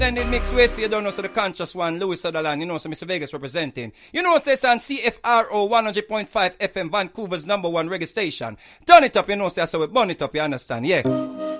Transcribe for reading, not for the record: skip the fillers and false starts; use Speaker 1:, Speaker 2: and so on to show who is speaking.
Speaker 1: Extended mix with, you don't know, so the conscious one, Louis Sutherland, you know, so Mr. Vegas representing. You know, so it's on CFRO 100.5 FM, Vancouver's #1 reggae station. Turn it up, you know, so we burn it up, you understand, yeah.